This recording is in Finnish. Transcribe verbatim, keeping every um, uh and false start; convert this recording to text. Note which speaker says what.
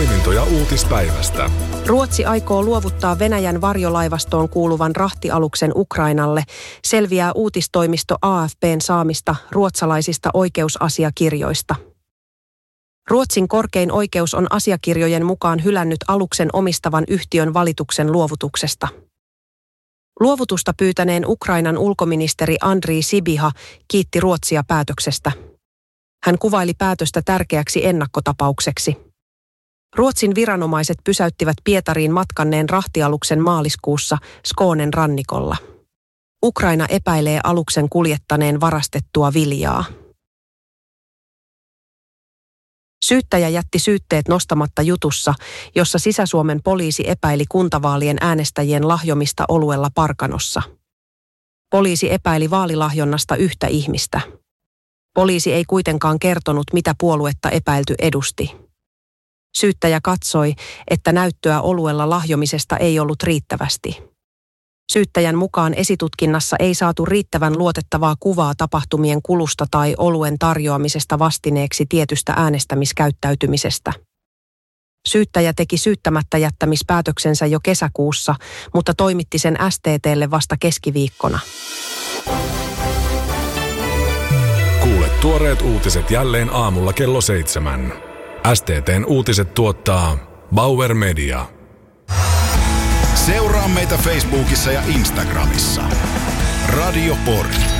Speaker 1: Poimintoja uutispäivästä.
Speaker 2: Ruotsi aikoo luovuttaa Venäjän varjolaivastoon kuuluvan rahtialuksen Ukrainalle, selviää uutistoimisto A F P:n saamista ruotsalaisista oikeusasiakirjoista. Ruotsin korkein oikeus on asiakirjojen mukaan hylännyt aluksen omistavan yhtiön valituksen luovutuksesta. Luovutusta pyytäneen Ukrainan ulkoministeri Andrii Sibiha kiitti Ruotsia päätöksestä. Hän kuvaili päätöstä tärkeäksi ennakkotapaukseksi. Ruotsin viranomaiset pysäyttivät Pietariin matkanneen rahtialuksen maaliskuussa Skånen rannikolla. Ukraina epäilee aluksen kuljettaneen varastettua viljaa. Syyttäjä jätti syytteet nostamatta jutussa, jossa Sisä-Suomen poliisi epäili kuntavaalien äänestäjien lahjomista oluella Parkanossa. Poliisi epäili vaalilahjonnasta yhtä ihmistä. Poliisi ei kuitenkaan kertonut, mitä puoluetta epäilty edusti. Syyttäjä katsoi, että näyttöä oluella lahjomisesta ei ollut riittävästi. Syyttäjän mukaan esitutkinnassa ei saatu riittävän luotettavaa kuvaa tapahtumien kulusta tai oluen tarjoamisesta vastineeksi tietystä äänestämiskäyttäytymisestä. Syyttäjä teki syyttämättä jättämispäätöksensä jo kesäkuussa, mutta toimitti sen S T T:lle vasta keskiviikkona.
Speaker 1: Kuule tuoreet uutiset jälleen aamulla kello seitsemän. S T T:n uutiset tuottaa Bauer Media.
Speaker 3: Seuraa meitä Facebookissa ja Instagramissa. Radio Pori.